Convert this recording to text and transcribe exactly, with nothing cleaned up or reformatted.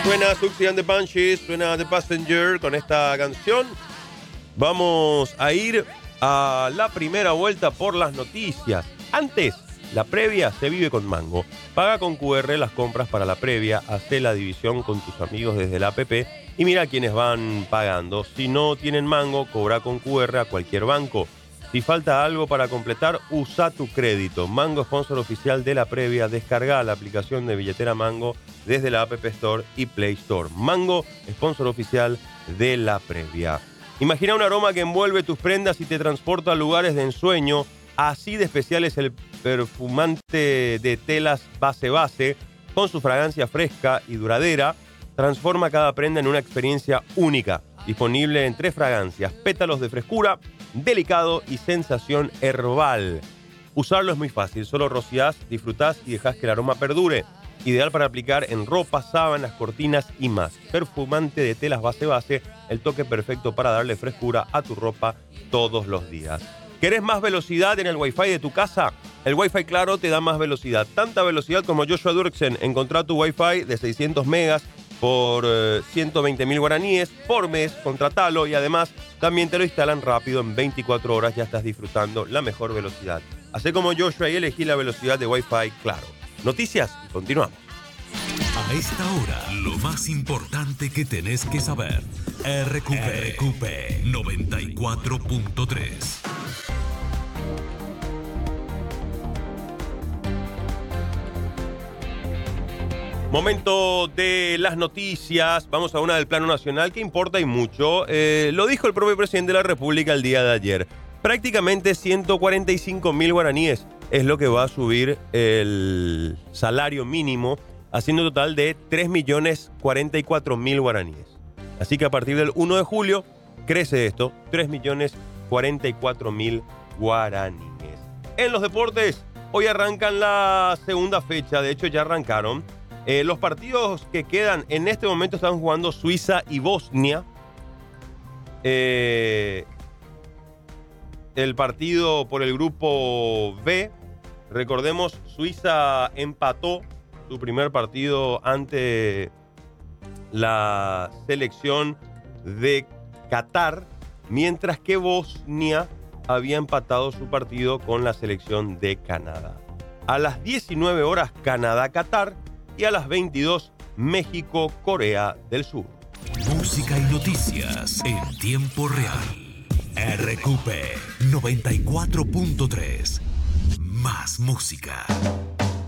Suena Siouxsie and the Banshees, suena The Passenger con esta canción. Vamos a ir a la primera vuelta por las noticias. Antes, la previa se vive con Mango. Paga con cu erre las compras para la previa, hace la división con tus amigos desde la app y mira quiénes van pagando. Si no tienen Mango, cobra con cu erre a cualquier banco. Si falta algo para completar, usa tu crédito. Mango, sponsor oficial de la previa. Descarga la aplicación de billetera Mango desde la App Store y Play Store. Mango, sponsor oficial de la previa. Imagina un aroma que envuelve tus prendas y te transporta a lugares de ensueño. Así de especial es el perfumante de telas Base Base. Con su fragancia fresca y duradera, transforma cada prenda en una experiencia única. Disponible en tres fragancias: pétalos de frescura, delicado y sensación herbal. Usarlo es muy fácil, solo rociás, disfrutás y dejás que el aroma perdure. Ideal para aplicar en ropa, sábanas, cortinas y más. Perfumante de telas Base Base, el toque perfecto para darle frescura a tu ropa todos los días. ¿Querés más velocidad en el Wi-Fi de tu casa? El Wi-Fi Claro te da más velocidad. Tanta velocidad como Joshua Durksen. Encontrá tu Wi-Fi de seiscientos megas por eh, ciento veinte mil guaraníes por mes. Contratalo y además también te lo instalan rápido. En veinticuatro horas ya estás disfrutando la mejor velocidad. Hacé como Joshua y elegí la velocidad de Wi-Fi Claro. Noticias y continuamos. A esta hora, lo más importante que tenés que saber. R Q P, R Q P noventa y cuatro punto tres. Momento de las noticias. Vamos a una del plano nacional que importa y mucho. Eh, lo dijo el propio presidente de la República el día de ayer. Prácticamente ciento cuarenta y cinco mil guaraníes es lo que va a subir el salario mínimo, haciendo un total de tres millones cuarenta y cuatro mil guaraníes. Así que a partir del uno de julio crece esto, tres millones cuarenta y cuatro mil guaraníes. En los deportes, hoy arrancan la segunda fecha, de hecho ya arrancaron. Eh, los partidos que quedan en este momento están jugando Suiza y Bosnia. Eh, el partido por el grupo B, recordemos, Suiza empató su primer partido ante la selección de Qatar, mientras que Bosnia había empatado su partido con la selección de Canadá. A las diecinueve horas Canadá-Qatar y a las veintidós México-Corea del Sur. Música y noticias en tiempo real. R Q P noventa y cuatro punto tres. Más música.